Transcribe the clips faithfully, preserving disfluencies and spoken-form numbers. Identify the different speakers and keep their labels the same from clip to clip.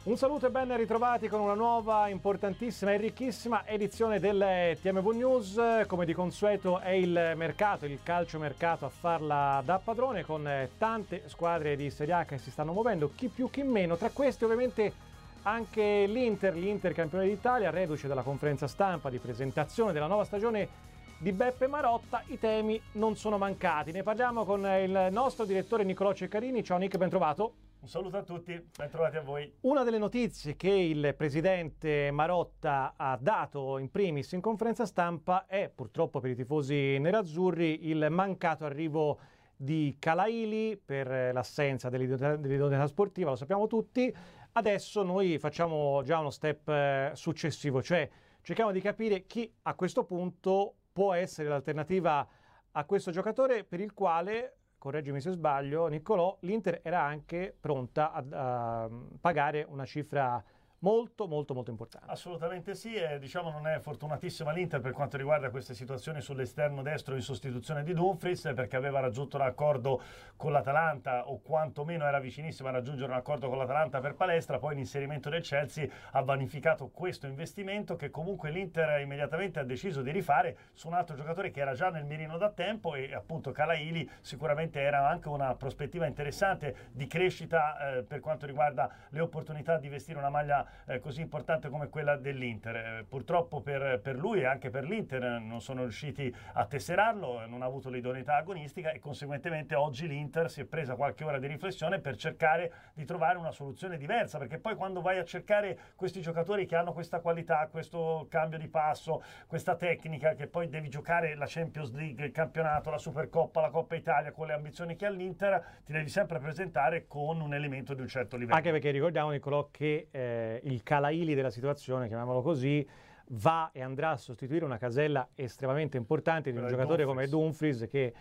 Speaker 1: Un saluto e ben ritrovati con una nuova, importantissima e ricchissima edizione del T M V News. Come di consueto è il mercato, il calciomercato a farla da padrone, con tante squadre di Serie A che si stanno muovendo, chi più chi meno. Tra queste ovviamente anche l'Inter, l'Inter campione d'Italia, reduce dalla conferenza stampa di presentazione della nuova stagione di Beppe Marotta. I temi non sono mancati, ne parliamo con il nostro direttore Niccolò Ceccarini. Ciao Nick, ben trovato.
Speaker 2: Un saluto a tutti, ben trovati a voi.
Speaker 1: Una delle notizie che il presidente Marotta ha dato in primis in conferenza stampa è, purtroppo per i tifosi nerazzurri, il mancato arrivo di Calaili per l'assenza dell'idoneità sportiva, lo sappiamo tutti. Adesso noi facciamo già uno step successivo, cioè cerchiamo di capire chi a questo punto può essere l'alternativa a questo giocatore, per il quale, correggimi se sbaglio, Niccolò, l'Inter era anche pronta a, a pagare una cifra molto molto molto importante.
Speaker 2: Assolutamente sì, e diciamo non è fortunatissima l'Inter per quanto riguarda queste situazioni sull'esterno destro in sostituzione di Dumfries, perché aveva raggiunto un accordo con l'Atalanta, o quantomeno era vicinissima a raggiungere un accordo con l'Atalanta per Palestra. Poi l'inserimento del Chelsea ha vanificato questo investimento, che comunque l'Inter immediatamente ha deciso di rifare su un altro giocatore che era già nel mirino da tempo, e appunto Calaili sicuramente era anche una prospettiva interessante di crescita eh, per quanto riguarda le opportunità di vestire una maglia Eh, così importante come quella dell'Inter. Eh, purtroppo per, per lui e anche per l'Inter eh, non sono riusciti a tesserarlo, eh, non ha avuto l'idoneità agonistica, e conseguentemente oggi l'Inter si è presa qualche ora di riflessione per cercare di trovare una soluzione diversa, perché poi quando vai a cercare questi giocatori che hanno questa qualità, questo cambio di passo, questa tecnica, che poi devi giocare la Champions League, il campionato, la Supercoppa, la Coppa Italia, con le ambizioni che ha l'Inter, ti devi sempre presentare con un elemento di un certo livello.
Speaker 1: Anche perché ricordiamo, Niccolò, che eh, il Calaili della situazione, chiamiamolo così, va e andrà a sostituire una casella estremamente importante di un giocatore come Dumfries, che,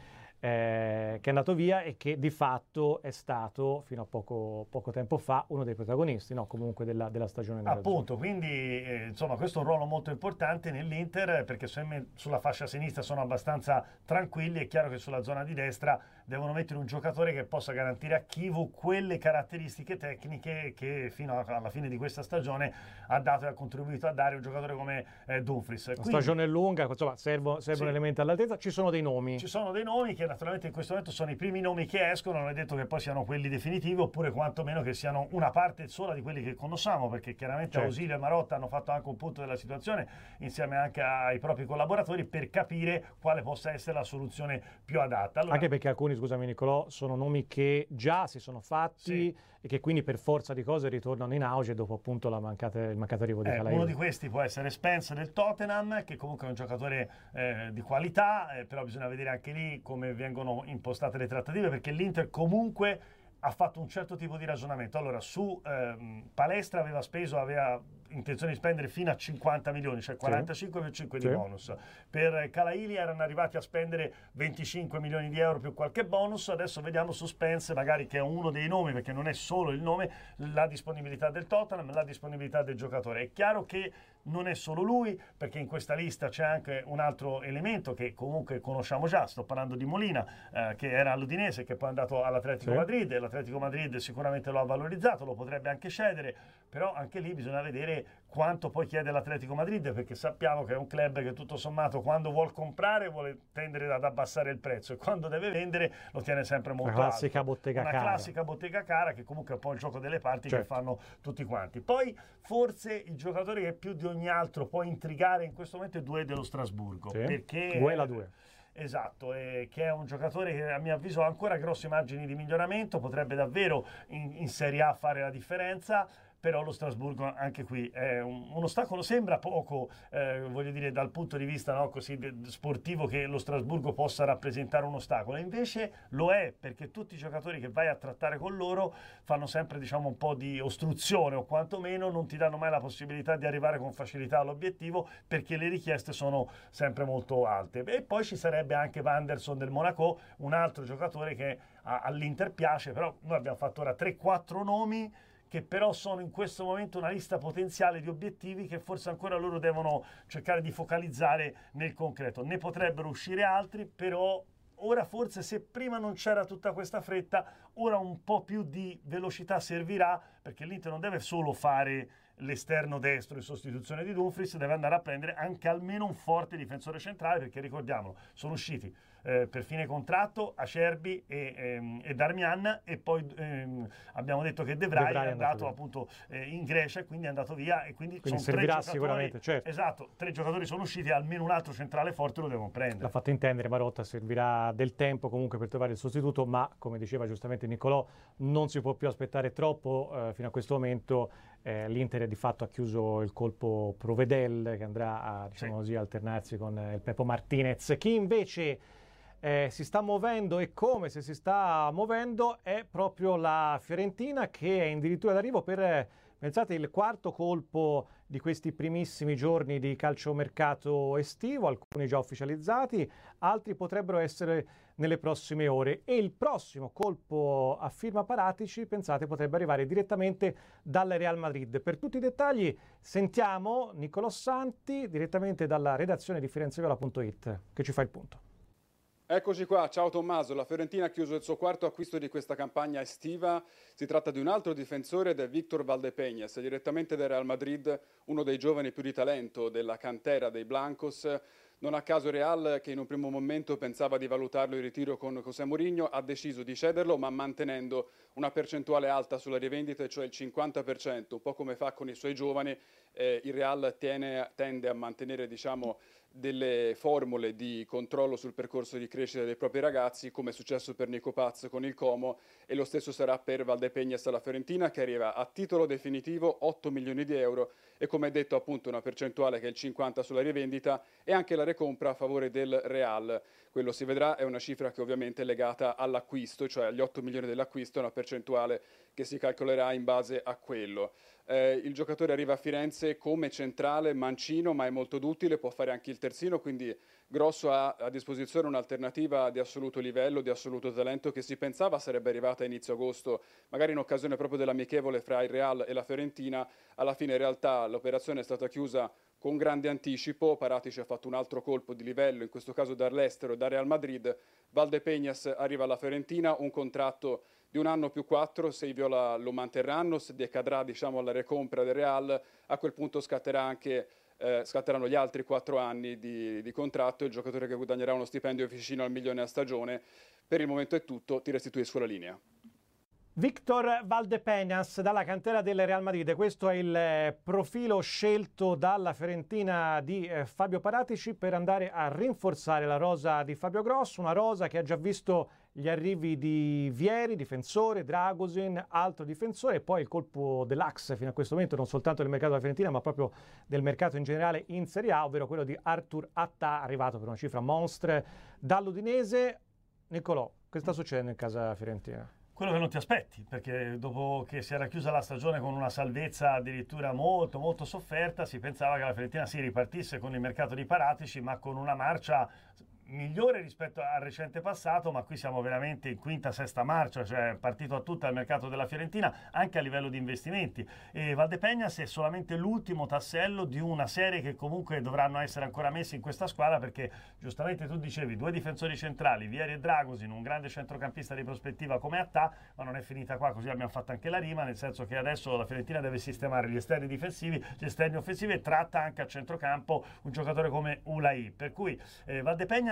Speaker 1: eh, che è andato via e che di fatto è stato fino a poco, poco tempo fa uno dei protagonisti, no? Comunque della, della stagione nerazzurra.
Speaker 2: Appunto, quindi eh, insomma questo è un ruolo molto importante nell'Inter, perché sulla fascia sinistra sono abbastanza tranquilli. È chiaro che sulla zona di destra devono mettere un giocatore che possa garantire a Chivu quelle caratteristiche tecniche che fino alla fine di questa stagione ha dato e ha contribuito a dare un giocatore come eh, Dumfries.
Speaker 1: La quindi, stagione è lunga, insomma servono, servono sì, elementi all'altezza. Ci sono dei nomi.
Speaker 2: Ci sono dei nomi che naturalmente in questo momento sono i primi nomi che escono, non è detto che poi siano quelli definitivi, oppure quantomeno che siano una parte sola di quelli che conosciamo, perché chiaramente certo. Ausilio e Marotta hanno fatto anche un punto della situazione insieme anche ai propri collaboratori per capire quale possa essere la soluzione più adatta. Allora,
Speaker 1: anche perché alcuni, scusami Niccolò, sono nomi che già si sono fatti sì. e che quindi per forza di cose ritornano in auge dopo appunto la mancata, il mancato arrivo di
Speaker 2: eh,
Speaker 1: Calaili.
Speaker 2: Uno di questi può essere Spence del Tottenham, che comunque è un giocatore eh, di qualità, eh, però bisogna vedere anche lì come vengono impostate le trattative, perché l'Inter comunque ha fatto un certo tipo di ragionamento. Allora, su ehm, Palestra aveva speso, aveva intenzione di spendere fino a cinquanta milioni, cioè quarantacinque più cinque sì. di bonus. Per Calaili erano arrivati a spendere venticinque milioni di euro più qualche bonus. Adesso vediamo su Spence, magari, che è uno dei nomi, perché non è solo il nome, la disponibilità del Tottenham, la disponibilità del giocatore. È chiaro che non è solo lui, perché in questa lista c'è anche un altro elemento che comunque conosciamo già. Sto parlando di Molina, eh, che era all'Udinese, che poi è andato all'Atletico sì. Madrid. L'Atletico Madrid sicuramente lo ha valorizzato, lo potrebbe anche cedere, però anche lì bisogna vedere quanto poi chiede l'Atletico Madrid, perché sappiamo che è un club che tutto sommato quando vuol comprare vuole tendere ad abbassare il prezzo, e quando deve vendere lo tiene sempre molto alto.
Speaker 1: Una classica bottega
Speaker 2: Una
Speaker 1: cara.
Speaker 2: classica bottega cara, che comunque è un po' il gioco delle parti certo. che fanno tutti quanti. Poi forse il giocatore che più di ogni altro può intrigare in questo momento è Doué dello Strasburgo,
Speaker 1: sì.
Speaker 2: perché
Speaker 1: Doué la due.
Speaker 2: Esatto, eh, che è un giocatore che a mio avviso ha ancora grossi margini di miglioramento, potrebbe davvero in, in Serie A fare la differenza. Però lo Strasburgo anche qui è un, un ostacolo, sembra poco, eh, voglio dire, dal punto di vista no, così de, sportivo, che lo Strasburgo possa rappresentare un ostacolo, e invece lo è, perché tutti i giocatori che vai a trattare con loro fanno sempre, diciamo, un po' di ostruzione, o quantomeno non ti danno mai la possibilità di arrivare con facilità all'obiettivo, perché le richieste sono sempre molto alte. E poi ci sarebbe anche Wanderson del Monaco, un altro giocatore che a, all'Inter piace, però noi abbiamo fatto ora tre quattro nomi che però sono in questo momento una lista potenziale di obiettivi che forse ancora loro devono cercare di focalizzare nel concreto. Ne potrebbero uscire altri, però ora forse, se prima non c'era tutta questa fretta, ora un po' più di velocità servirà, perché l'Inter non deve solo fare l'esterno destro in sostituzione di Dumfries, deve andare a prendere anche almeno un forte difensore centrale, perché ricordiamolo, sono usciti eh, per fine contratto Acerbi e, ehm, e Darmian, e poi ehm, abbiamo detto che De Vrij è andato appunto eh, in Grecia, e quindi è andato via, e quindi,
Speaker 1: quindi
Speaker 2: sono
Speaker 1: servirà
Speaker 2: tre
Speaker 1: sicuramente, certo.
Speaker 2: Esatto, tre giocatori sono usciti, almeno un altro centrale forte lo devono prendere.
Speaker 1: L'ha fatto intendere Marotta, servirà del tempo comunque per trovare il sostituto, ma come diceva giustamente Niccolò, non si può più aspettare troppo eh, fino a questo momento. Eh, L'Inter di fatto ha chiuso il colpo Provedel, che andrà a, diciamo
Speaker 2: sì.
Speaker 1: così, alternarsi con eh, il Pepo Martinez. Chi invece eh, si sta muovendo, e come se si sta muovendo, è proprio la Fiorentina, che è addirittura d'arrivo per, eh, pensate, il quarto colpo di questi primissimi giorni di calciomercato estivo, alcuni già ufficializzati, altri potrebbero essere nelle prossime ore, e il prossimo colpo a firma Paratici, pensate, potrebbe arrivare direttamente dal Real Madrid. Per tutti i dettagli sentiamo Niccolò Santi direttamente dalla redazione di Fierenzeviola punto it, che ci fa il punto.
Speaker 3: Eccoci qua, ciao Tommaso. La Fiorentina ha chiuso il suo quarto acquisto di questa campagna estiva. Si tratta di un altro difensore, ed è Víctor Valdepeñas, direttamente dal Real Madrid, uno dei giovani più di talento della cantera dei Blancos. Non a caso Real, che in un primo momento pensava di valutarlo in ritiro con José Mourinho, ha deciso di cederlo, ma mantenendo una percentuale alta sulla rivendita, cioè il cinquanta per cento, un po' come fa con i suoi giovani. Eh, il Real tiene, tende a mantenere, diciamo, delle formule di controllo sul percorso di crescita dei propri ragazzi, come è successo per Nico Paz con il Como, e lo stesso sarà per Valdepeñas alla Fiorentina, che arriva a titolo definitivo otto milioni di euro, e come detto appunto una percentuale che è il cinquanta sulla rivendita, e anche la recompra a favore del Real. Quello si vedrà, è una cifra che ovviamente è legata all'acquisto, cioè agli otto milioni dell'acquisto, una percentuale che si calcolerà in base a quello. Eh, il giocatore arriva a Firenze come centrale mancino, ma è molto duttile, può fare anche il terzino, quindi Grosso ha a disposizione un'alternativa di assoluto livello, di assoluto talento, che si pensava sarebbe arrivata a inizio agosto, magari in occasione proprio dell'amichevole fra il Real e la Fiorentina. Alla fine in realtà l'operazione è stata chiusa con grande anticipo. Paratici ha fatto un altro colpo di livello, in questo caso dall'estero, da Real Madrid. Valdepeñas arriva alla Fiorentina, un contratto di un anno più quattro, se i Viola lo manterranno, se decadrà, diciamo, la recompra del Real, a quel punto scatterà anche, eh, scatteranno gli altri quattro anni di, di contratto, il giocatore che guadagnerà uno stipendio vicino al milione a stagione. Per il momento è tutto, ti restituisco la linea.
Speaker 1: Víctor Valdepeñas dalla cantera del Real Madrid, questo è il profilo scelto dalla Fiorentina di eh, Fabio Paratici per andare a rinforzare la rosa di Fabio Grosso, una rosa che ha già visto gli arrivi di Vieri, difensore, Dragosin, altro difensore, e poi il colpo dell'Ax fino a questo momento, non soltanto del mercato della Fiorentina, ma proprio del mercato in generale in Serie A, ovvero quello di Arthur Attà, arrivato per una cifra monstre dall'Udinese. Niccolò, che sta succedendo in casa fiorentina?
Speaker 2: Quello che non ti aspetti, perché dopo che si era chiusa la stagione con una salvezza addirittura molto molto sofferta, si pensava che la Fiorentina si ripartisse con il mercato di Paratici, ma con una marcia migliore rispetto al recente passato, ma qui siamo veramente in quinta, sesta marcia, cioè partito a tutta il mercato della Fiorentina, anche a livello di investimenti. E Valdepeñas è solamente l'ultimo tassello di una serie che comunque dovranno essere ancora messi in questa squadra, perché giustamente tu dicevi, due difensori centrali, Vieri e Dragosin, un grande centrocampista di prospettiva come Attà, ma non è finita qua, così abbiamo fatto anche la rima, nel senso che adesso la Fiorentina deve sistemare gli esterni difensivi, gli esterni offensivi, e tratta anche a centrocampo un giocatore come Ulai, per cui eh, Valdepeñas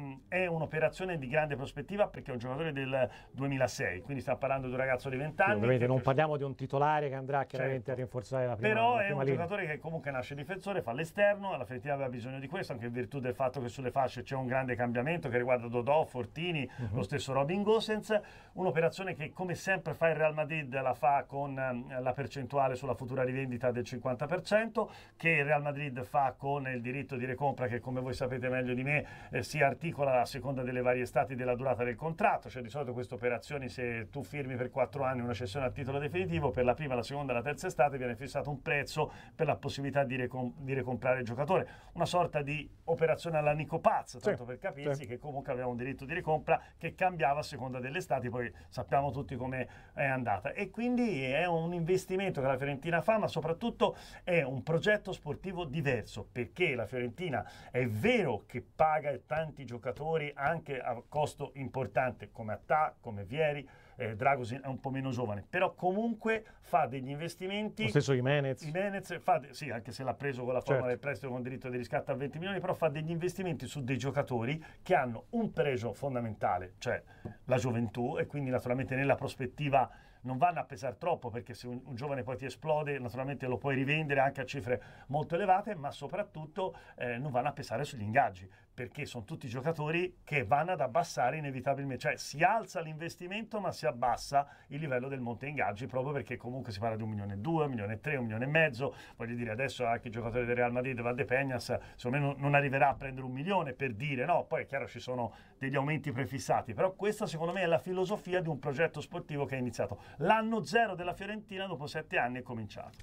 Speaker 2: è un'operazione di grande prospettiva, perché è un giocatore del duemilasei, quindi stiamo parlando di un ragazzo di venti anni.
Speaker 1: Ovviamente non parliamo di un titolare che andrà chiaramente certo a rinforzare la prima,
Speaker 2: però
Speaker 1: la prima
Speaker 2: è un
Speaker 1: linea.
Speaker 2: Giocatore che comunque nasce difensore, fa l'esterno, la Fiorentina aveva bisogno di questo, anche in virtù del fatto che sulle fasce c'è un grande cambiamento che riguarda Dodò, Fortini, uh-huh. lo stesso Robin Gosens. Un'operazione che, come sempre fa il Real Madrid, la fa con eh, la percentuale sulla futura rivendita del cinquanta per cento, che il Real Madrid fa con il diritto di recompra, che come voi sapete meglio di me eh, si articola a seconda delle varie stati della durata del contratto. Cioè di solito queste operazioni, se tu firmi per quattro anni una cessione a titolo definitivo, per la prima, la seconda e la terza estate viene fissato un prezzo per la possibilità di, recom- di recomprare il giocatore, una sorta di operazione alla Nico Paz, tanto sì, per capirsi, sì. che comunque aveva un diritto di recompra che cambiava a seconda delle estati, poi sappiamo tutti come è andata, e quindi è un investimento che la Fiorentina fa, ma soprattutto è un progetto sportivo diverso, perché la Fiorentina è vero che paga tanti giocatori anche a costo importante, come Attà, come Vieri, eh, Dragosin è un po' meno giovane, però comunque fa degli investimenti.
Speaker 1: Lo stesso Jimenez.
Speaker 2: Jimenez fa de- sì, anche se l'ha preso con la forma
Speaker 1: Certo.
Speaker 2: del prestito con diritto di riscatto a venti milioni, però fa degli investimenti su dei giocatori che hanno un pregio fondamentale, cioè la gioventù, e quindi naturalmente nella prospettiva non vanno a pesare troppo, perché se un, un giovane poi ti esplode naturalmente lo puoi rivendere anche a cifre molto elevate, ma soprattutto eh, non vanno a pesare sugli ingaggi, perché sono tutti giocatori che vanno ad abbassare inevitabilmente, cioè si alza l'investimento ma si abbassa il livello del monte ingaggi, proprio perché comunque si parla di un milione e due, un milione e tre, un milione e mezzo. Voglio dire, adesso anche i giocatori del Real Madrid, Valdepeñas, secondo me non, non arriverà a prendere un milione, per dire, no, poi è chiaro ci sono degli aumenti prefissati, però questa secondo me è la filosofia di un progetto sportivo che è iniziato. L'anno zero della Fiorentina dopo sette anni è cominciato.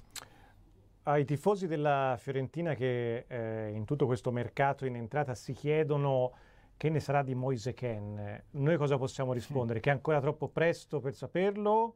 Speaker 1: Ai tifosi della Fiorentina che eh, in tutto questo mercato in entrata si chiedono che ne sarà di Moise Kean, noi cosa possiamo rispondere? Che è ancora troppo presto per saperlo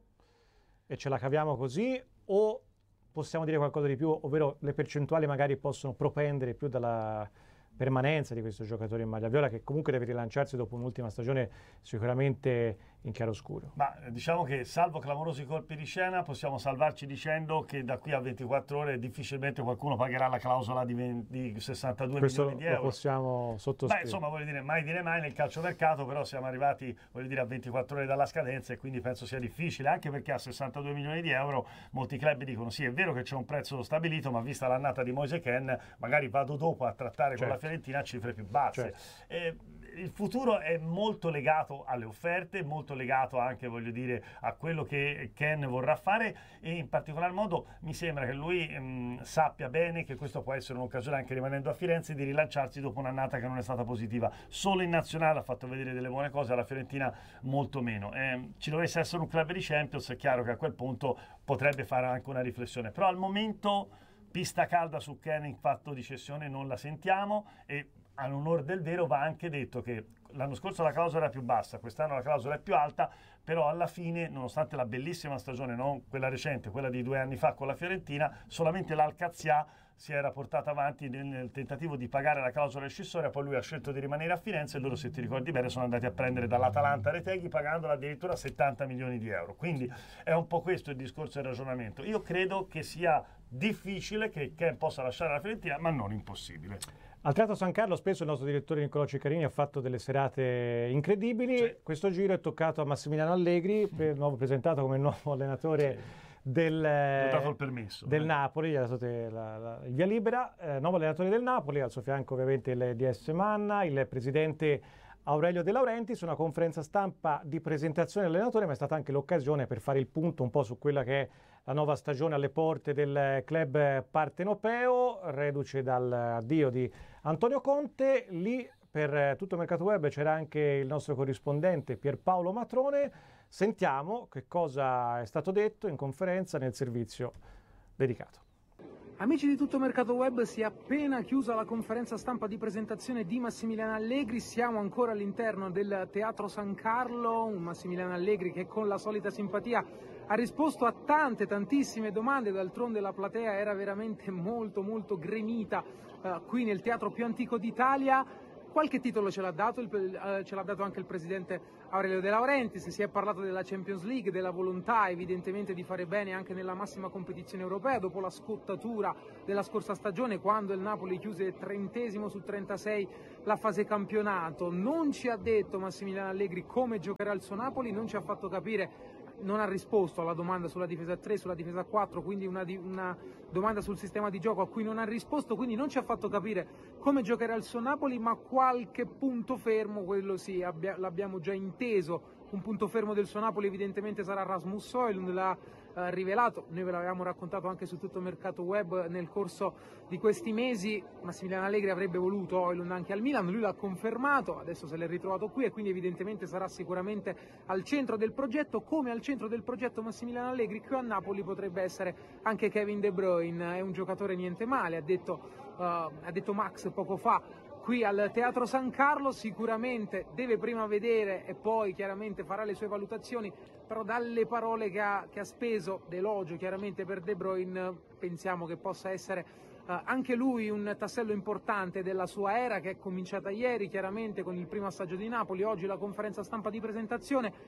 Speaker 1: e ce la caviamo così, o possiamo dire qualcosa di più, ovvero le percentuali magari possono propendere più dalla permanenza di questo giocatore in maglia viola, che comunque deve rilanciarsi dopo un'ultima stagione sicuramente in chiaroscuro?
Speaker 2: Ma diciamo che, salvo clamorosi colpi di scena, possiamo salvarci dicendo che da qui a ventiquattro ore difficilmente qualcuno pagherà la clausola di, venti, di sessantadue
Speaker 1: Questo
Speaker 2: milioni di euro.
Speaker 1: Lo possiamo sottoscrivere.
Speaker 2: Beh, insomma, voglio dire, mai dire mai nel calciomercato, però siamo arrivati, voglio dire, a ventiquattro ore dalla scadenza, e quindi penso sia difficile, anche perché a sessantadue milioni di euro molti club dicono sì, è vero che c'è un prezzo stabilito, ma vista l'annata di Moise Kean magari vado dopo a trattare
Speaker 1: Certo.
Speaker 2: con la Fiorentina a cifre più basse.
Speaker 1: Certo.
Speaker 2: Eh, il futuro è molto legato alle offerte, molto legato anche, voglio dire, a quello che Kean vorrà fare, e in particolar modo mi sembra che lui mh, sappia bene che questo può essere un'occasione, anche rimanendo a Firenze, di rilanciarsi dopo un'annata che non è stata positiva. Solo in nazionale ha fatto vedere delle buone cose, alla Fiorentina molto meno. Eh, ci dovesse essere un club di Champions, è chiaro che a quel punto potrebbe fare anche una riflessione, però al momento pista calda su Kean in fatto di cessione non la sentiamo, e all'onore del vero va anche detto che l'anno scorso la clausola era più bassa, quest'anno la clausola è più alta, però alla fine, nonostante la bellissima stagione, non quella recente, quella di due anni fa con la Fiorentina, solamente l'Alcazia si era portata avanti nel, nel tentativo di pagare la clausola rescissoria, poi lui ha scelto di rimanere a Firenze, e loro, se ti ricordi bene, sono andati a prendere dall'Atalanta Retegui pagandola addirittura settanta milioni di euro. Quindi è un po' questo il discorso e il ragionamento. Io credo che sia difficile che Kean possa lasciare la Fiorentina, ma non impossibile.
Speaker 1: Al Teatro San Carlo spesso il nostro direttore Niccolò Ciccarini ha fatto delle serate incredibili.
Speaker 2: Sì.
Speaker 1: Questo giro è toccato a Massimiliano Allegri, per, nuovo presentato come nuovo allenatore
Speaker 2: Sì.
Speaker 1: del,
Speaker 2: Gli ho dato il permesso,
Speaker 1: del
Speaker 2: eh.
Speaker 1: Napoli, gli ha dato te la, la, il via libera, eh, nuovo allenatore del Napoli, al suo fianco ovviamente il D S Manna, il presidente Aurelio De Laurentiis, una conferenza stampa di presentazione dell'allenatore, ma è stata anche l'occasione per fare il punto un po' su quella che è la nuova stagione alle porte del club partenopeo, reduce dall'addio di Antonio Conte. Lì per tutto il mercato web c'era anche il nostro corrispondente Pierpaolo Matrone. Sentiamo che cosa è stato detto in conferenza nel servizio dedicato.
Speaker 4: Amici di Tutto Mercato Web, si è appena chiusa la conferenza stampa di presentazione di Massimiliano Allegri. Siamo ancora all'interno del Teatro San Carlo, un Massimiliano Allegri che con la solita simpatia ha risposto a tante, tantissime domande. D'altronde la platea era veramente molto, molto gremita eh, qui nel teatro più antico d'Italia. Qualche titolo ce l'ha dato, il, eh, ce l'ha dato anche il presidente Aurelio De Laurentiis. Si è parlato della Champions League, della volontà evidentemente di fare bene anche nella massima competizione europea dopo la scottatura della scorsa stagione, quando il Napoli chiuse trentesimo su trentasei la fase campionato. Non ci ha detto Massimiliano Allegri come giocherà il suo Napoli, non ci ha fatto capire, non ha risposto alla domanda sulla difesa tre, sulla difesa quattro, quindi una, una domanda sul sistema di gioco a cui non ha risposto, quindi non ci ha fatto capire come giocherà il suo Napoli, ma qualche punto fermo, quello sì, abbia, l'abbiamo già inteso. Un punto fermo del suo Napoli evidentemente sarà Rasmus Højlund, l'ha eh, rivelato, noi ve l'avevamo raccontato anche su Tutto Mercato Web nel corso di questi mesi. Massimiliano Allegri avrebbe voluto Højlund anche al Milan, lui l'ha confermato, adesso se l'è ritrovato qui e quindi evidentemente sarà sicuramente al centro del progetto, come al centro del progetto Massimiliano Allegri qui a Napoli potrebbe essere anche Kevin De Bruyne. È un giocatore niente male, ha detto, uh, ha detto Max poco fa. Qui al Teatro San Carlo sicuramente deve prima vedere e poi chiaramente farà le sue valutazioni, però dalle parole che ha, che ha speso, d'elogio chiaramente per De Bruyne, pensiamo che possa essere uh, anche lui un tassello importante della sua era, che è cominciata ieri chiaramente con il primo assaggio di Napoli, oggi la conferenza stampa di presentazione.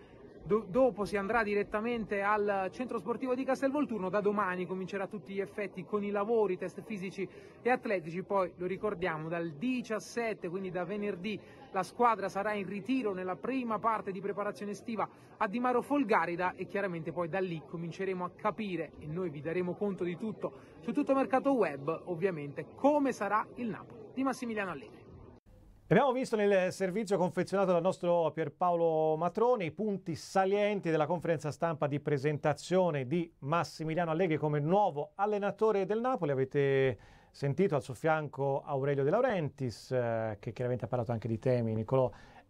Speaker 4: Do- dopo si andrà direttamente al centro sportivo di Castelvolturno. Da domani comincerà a tutti gli effetti con i lavori, test fisici e atletici. Poi lo ricordiamo, dal diciassette, quindi da venerdì, la squadra sarà in ritiro nella prima parte di preparazione estiva a Di Maro Folgarida, e chiaramente poi da lì cominceremo a capire, e noi vi daremo conto di tutto su tutto Mercato Web, ovviamente, come sarà il Napoli di Massimiliano Allegri.
Speaker 1: Abbiamo visto nel servizio confezionato dal nostro Pierpaolo Matrone i punti salienti della conferenza stampa di presentazione di Massimiliano Allegri come nuovo allenatore del Napoli. Avete sentito al suo fianco Aurelio De Laurentiis, eh, che chiaramente ha parlato anche di temi, Nicolò,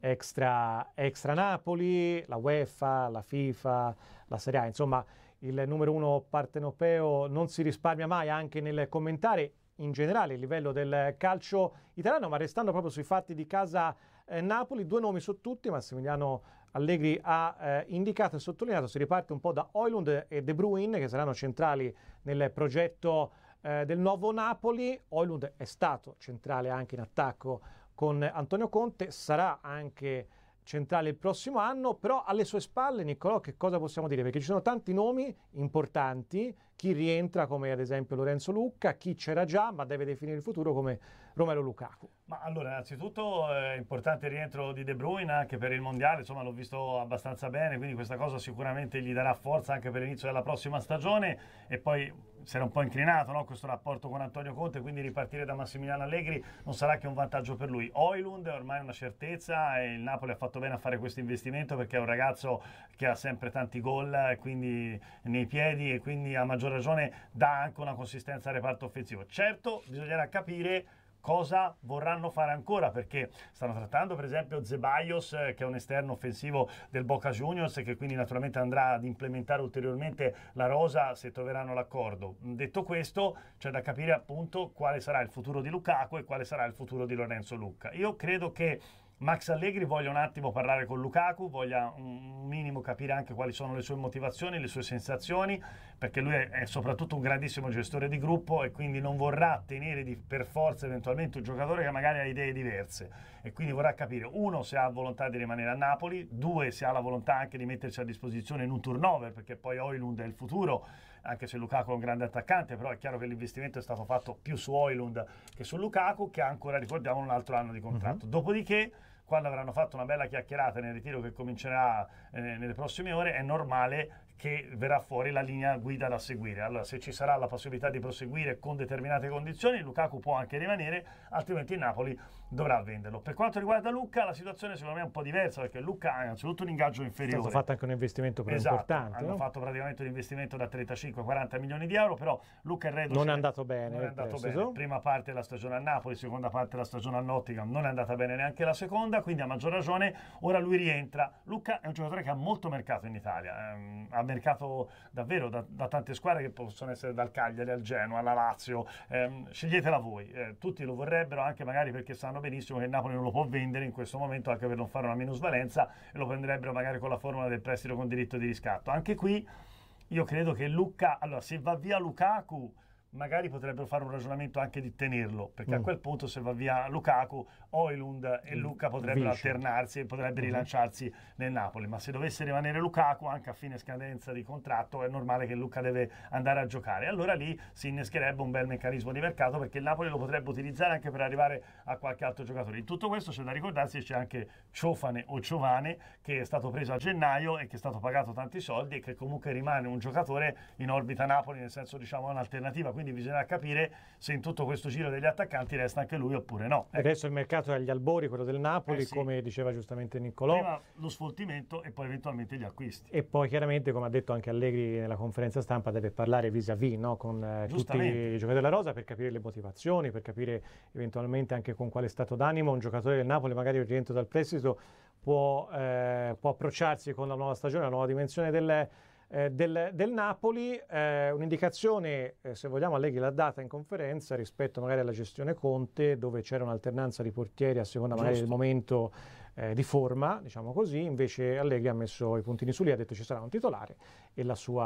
Speaker 1: extra, extra Napoli, la UEFA, la FIFA, la Serie A. Insomma, il numero uno partenopeo non si risparmia mai anche nel commentare in generale il livello del calcio italiano, ma restando proprio sui fatti di casa eh, Napoli, due nomi su tutti Massimiliano Allegri ha eh, indicato e sottolineato. Si riparte un po' da Højlund e De Bruyne, che saranno centrali nel progetto eh, del nuovo Napoli. Højlund è stato centrale anche in attacco con Antonio Conte, sarà anche centrale il prossimo anno, però alle sue spalle, Niccolò, che cosa possiamo dire? Perché ci sono tanti nomi importanti, chi rientra come ad esempio Lorenzo Lucca, chi c'era già ma deve definire il futuro come Romelu Lukaku.
Speaker 2: Ma allora, innanzitutto è importante il rientro di De Bruyne anche per il mondiale, insomma l'ho visto abbastanza bene, quindi questa cosa sicuramente gli darà forza anche per l'inizio della prossima stagione. E poi si era un po' inclinato, no, questo rapporto con Antonio Conte, quindi ripartire da Massimiliano Allegri non sarà che un vantaggio per lui. Højlund è ormai una certezza e il Napoli ha fatto bene a fare questo investimento, perché è un ragazzo che ha sempre tanti gol e quindi nei piedi, e quindi a maggior ragione dà anche una consistenza al reparto offensivo. Certo, bisognerà capire cosa vorranno fare ancora, perché stanno trattando per esempio Zeballos, eh, che è un esterno offensivo del Boca Juniors, e che quindi naturalmente andrà ad implementare ulteriormente la rosa se troveranno l'accordo. Detto questo, c'è da capire appunto quale sarà il futuro di Lukaku e quale sarà il futuro di Lorenzo Lucca. Io credo che Max Allegri voglia un attimo parlare con Lukaku, voglia un minimo capire anche quali sono le sue motivazioni, le sue sensazioni, perché lui è, è soprattutto un grandissimo gestore di gruppo e quindi non vorrà tenere di, per forza eventualmente un giocatore che magari ha idee diverse, e quindi vorrà capire, uno, se ha volontà di rimanere a Napoli, due, se ha la volontà anche di mettersi a disposizione in un turnover, perché poi Højlund è il futuro, anche se Lukaku è un grande attaccante, però è chiaro che l'investimento è stato fatto più su Højlund che su Lukaku, che ha ancora, ricordiamo, un altro anno di contratto. Uh-huh. Dopodiché, quando avranno fatto una bella chiacchierata nel ritiro che comincerà eh, nelle prossime ore, è normale che verrà fuori la linea guida da seguire. Allora, se ci sarà la possibilità di proseguire con determinate condizioni, Lukaku può anche rimanere, altrimenti il Napoli dovrà venderlo. Per quanto riguarda Lucca, la situazione secondo me è un po' diversa, perché Lucca ha innanzitutto un ingaggio inferiore. È stato
Speaker 1: fatto anche un investimento più
Speaker 2: esatto,
Speaker 1: importante.
Speaker 2: Hanno
Speaker 1: no?
Speaker 2: fatto praticamente un investimento da trentacinque a quaranta milioni di euro, però Lucca è reduce.
Speaker 1: Non è andato bene.
Speaker 2: Non è andato bene. Prima parte della stagione a Napoli, seconda parte della stagione a Nottingham, non è andata bene neanche la seconda, quindi a maggior ragione ora lui rientra. Lucca è un giocatore che ha molto mercato in Italia, ehm, ha mercato davvero da, da tante squadre, che possono essere dal Cagliari al Genoa alla Lazio, ehm, sceglietela voi, eh, tutti lo vorrebbero, anche magari perché sanno benissimo che il Napoli non lo può vendere in questo momento, anche per non fare una minusvalenza, e lo prenderebbero magari con la formula del prestito con diritto di riscatto. Anche qui io credo che Lucca, allora se va via Lukaku magari potrebbero fare un ragionamento anche di tenerlo, perché mm. a quel punto se va via Lukaku, Højlund e Lucca potrebbero Visce. alternarsi e potrebbero mm-hmm. rilanciarsi nel Napoli, ma se dovesse rimanere Lukaku anche a fine scadenza di contratto è normale che Lucca deve andare a giocare, allora lì si innescherebbe un bel meccanismo di mercato, perché il Napoli lo potrebbe utilizzare anche per arrivare a qualche altro giocatore. In tutto questo c'è da ricordarsi che c'è anche Ciofane o Ciovane, che è stato preso a gennaio e che è stato pagato tanti soldi e che comunque rimane un giocatore in orbita Napoli, nel senso, diciamo, un'alternativa, quindi bisognerà capire se in tutto questo giro degli attaccanti resta anche lui oppure no.
Speaker 1: Ecco. Adesso il mercato è agli albori, quello del Napoli, eh sì. come diceva giustamente Niccolò.
Speaker 2: Prima lo sfoltimento e poi eventualmente gli acquisti.
Speaker 1: E poi chiaramente, come ha detto anche Allegri nella conferenza stampa, deve parlare vis-à-vis, no? con eh, tutti i giocatori della rosa, per capire le motivazioni, per capire eventualmente anche con quale stato d'animo un giocatore del Napoli, magari il rientro dal prestito, può, eh, può approcciarsi con la nuova stagione, la nuova dimensione del Eh, del, del Napoli. Eh, un'indicazione, eh, se vogliamo, Allegri l'ha data in conferenza rispetto magari alla gestione Conte, dove c'era un'alternanza di portieri a seconda Giusto. magari del momento eh, di forma, diciamo così. Invece Allegri ha messo i puntini su lì, ha detto ci sarà un titolare e la sua,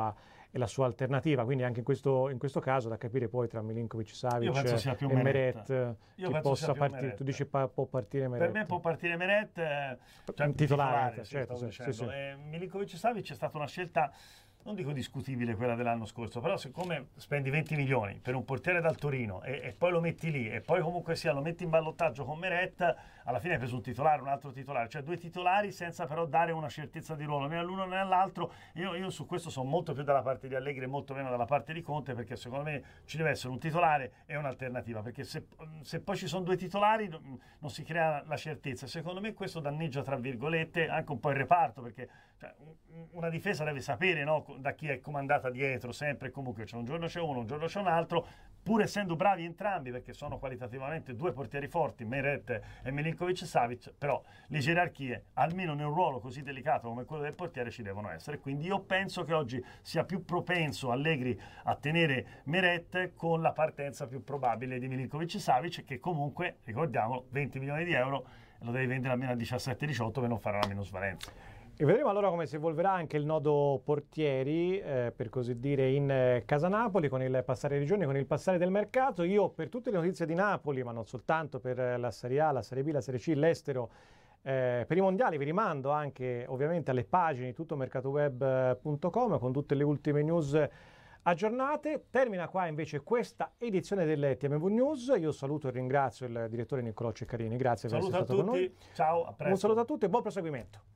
Speaker 1: e la sua alternativa, quindi anche in questo, in questo caso da capire poi tra Milinkovic-Savic e
Speaker 2: Meret,
Speaker 1: Meret chi possa partire. Meret. Tu dici pa- può partire Meret?
Speaker 2: Per me può partire Meret, eh, cioè,
Speaker 1: titolare,
Speaker 2: titolare sì,
Speaker 1: certo, sì, sì, sì.
Speaker 2: Eh, Milinkovic-Savic è stata una scelta, non dico discutibile quella dell'anno scorso, però siccome spendi venti milioni per un portiere dal Torino e, e poi lo metti lì e poi comunque sia lo metti in ballottaggio con Meret, alla fine hai preso un titolare, un altro titolare, cioè due titolari senza però dare una certezza di ruolo né all'uno né all'altro. Io, io su questo sono molto più dalla parte di Allegri e molto meno dalla parte di Conte, perché secondo me ci deve essere un titolare e un'alternativa, perché se, se poi ci sono due titolari non si crea la certezza. Secondo me questo danneggia tra virgolette anche un po' il reparto, perché cioè, una difesa deve sapere, no, da chi è comandata dietro sempre e comunque c'è un giorno c'è uno, un giorno c'è un altro, pur essendo bravi entrambi perché sono qualitativamente due portieri forti, Meret e Milinkovic-Savic, però le gerarchie almeno in un ruolo così delicato come quello del portiere ci devono essere, quindi io penso che oggi sia più propenso Allegri a tenere Meret con la partenza più probabile di Milinkovic-Savic, che comunque, ricordiamolo, venti milioni di euro lo devi vendere almeno a diciassette diciotto per non fare una minusvalenza.
Speaker 1: E vedremo allora come si evolverà anche il nodo portieri, eh, per così dire, in eh, casa Napoli, con il passare dei giorni, con il passare del mercato. Io per tutte le notizie di Napoli, ma non soltanto, per eh, la Serie A, la Serie B, la Serie C, l'estero, eh, per i mondiali vi rimando anche ovviamente alle pagine di tuttomercatoweb punto com con tutte le ultime news aggiornate. Termina qua invece questa edizione delle T M V News. Io saluto e ringrazio il direttore Niccolò Ceccarini. Grazie per essere stato con noi.
Speaker 2: Ciao, a presto.
Speaker 1: Un saluto a tutti e buon proseguimento.